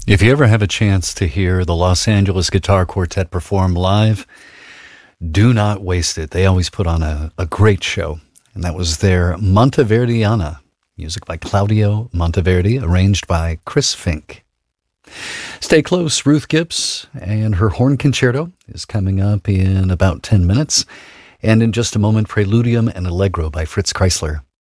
If you ever have a chance to hear the Los Angeles Guitar Quartet perform live, do not waste it. They always put on a great show. And that was their Monteverdiana, music by Claudio Monteverdi, arranged by Chris Fink. Stay close. Ruth Gibbs and her horn concerto is coming up in about 10 minutes. And in just a moment, Preludium and Allegro by Fritz Kreisler.